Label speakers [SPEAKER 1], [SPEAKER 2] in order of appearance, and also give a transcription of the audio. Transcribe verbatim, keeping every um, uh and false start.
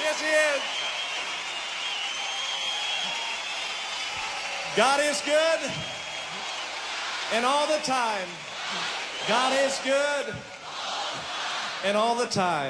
[SPEAKER 1] Yes, he is. God is good. And all the time. God is good. And all the time.